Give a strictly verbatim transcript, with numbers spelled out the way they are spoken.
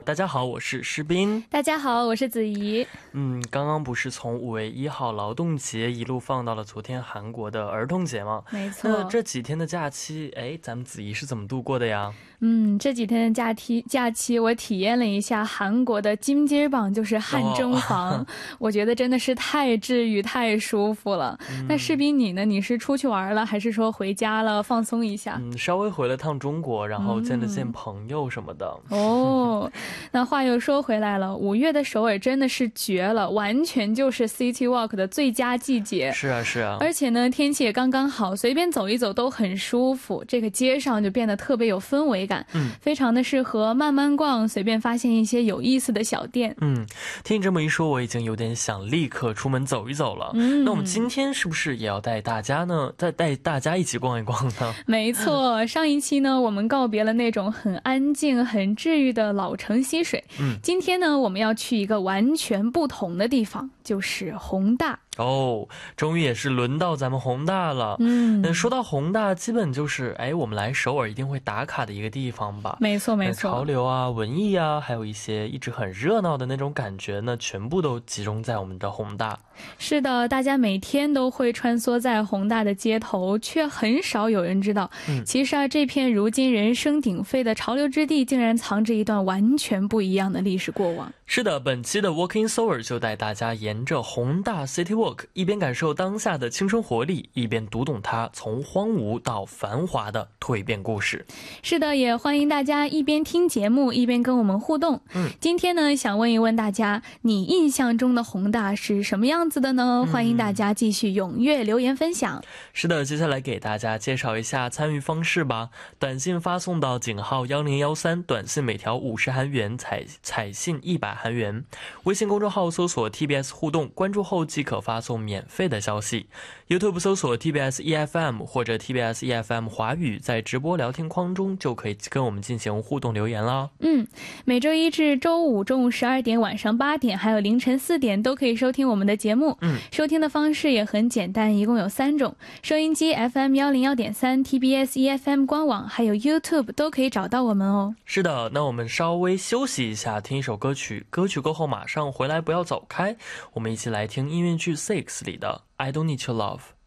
大家好，我是诗斌。 大家好，我是子怡。 嗯，刚刚不是从五月一号劳动节一路放到了昨天韩国的儿童节吗？ 没错。 那这几天的假期，哎，咱们子怡是怎么度过的呀？ 嗯，这几天的假期假期我体验了一下韩国的金鸡榜，就是汗蒸房、哦、我觉得真的是太治愈太舒服了、嗯、那士斌你呢？你是出去玩了还是说回家了放松一下？ 嗯，稍微回了趟中国，然后见了见朋友什么的、 嗯、哦。那话又说回来了，五月的首尔真的是绝了，完全就是 City Walk 的最佳季节。 是啊是啊， 而且呢天气也刚刚好，随便走一走都很舒服，这个街上就变得特别有氛围感，嗯，非常的适合慢慢逛，随便发现一些有意思的小店。 嗯，听你这么一说，我已经有点想立刻出门走一走了。嗯，那我们今天是不是也要带大家呢，再带大家一起逛一逛呢？ 没错，上一期呢，我们告别了那种很安静、很治愈的老城溪水。嗯，今天呢，我们要去一个完全不同的地方，就是弘大。 哦，终于也是轮到咱们弘大了。嗯，那说到弘大，基本就是哎，我们来首尔一定会打卡的一个地方吧？ 没错没错， 潮流啊、文艺啊，还有一些一直很热闹的那种感觉呢，全部都集中在我们的弘大。 是的，大家每天都会穿梭在弘大的街头，却很少有人知道，嗯、其实啊，这片如今人声鼎沸的潮流之地，竟然藏着一段完全不一样的历史过往。 是的，本期的 Walk in Seoul 就带大家沿着弘大 City Walk， 一边感受当下的青春活力，一边读懂它从荒芜到繁华的蜕变故事。 是的，也欢迎大家一边听节目一边跟我们互动。嗯，今天呢，想问一问大家，你印象中的弘大是什么样子的呢？嗯、欢迎大家继续踊跃留言分享。 是的，接下来给大家介绍一下参与方式吧。短信发送到井号一零一三，短信每条五十韩元，彩彩信一百韩元。微信公众号搜索 T B S 互动，关注后即可发送免费的消息。YouTube 搜索 T B S E F M 或者 T B S E F M 华语，在直播聊天框中就可以跟我们进行互动留言啦。 嗯，每周一至周五中午十二点、晚上八点还有凌晨四点都可以收听我们的节目。嗯，收听的方式也很简单，一共有三种：收音机 F M 一零一点三、T B S E F M 官网还有 YouTube 都可以找到我们哦。 是的，那我们稍微休息一下，听一首歌曲，歌曲过后马上回来，不要走开，我们一起来听音乐剧 Six 里的 I Don't Need Your Love。